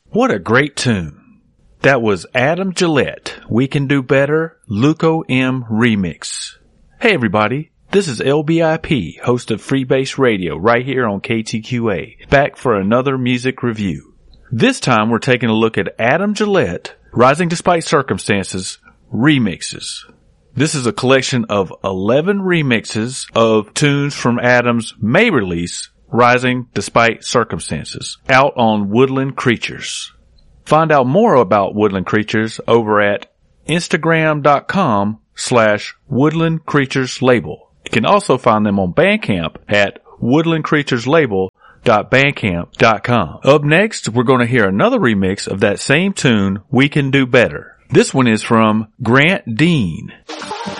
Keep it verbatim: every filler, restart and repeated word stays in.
What a great tune. That was Adam Gillette, We Can Do Better, Luco M Remix. Hey everybody, this is L B I P, host of Freebase Radio, right here on K T Q A, back for another music review. This time we're taking a look at Adam Gillette, Rising Despite Circumstances, Remixes. This is a collection of eleven remixes of tunes from Adam's May release, Rising Despite Circumstances, out on Woodland Creatures. Find out more about Woodland Creatures over at Instagram.com slash Woodland Creatures Label. You can also find them on Bandcamp at woodland creatures label dot bandcamp dot com. Up next, we're going to hear another remix of that same tune, We Can Do Better. This one is from Grant Dean.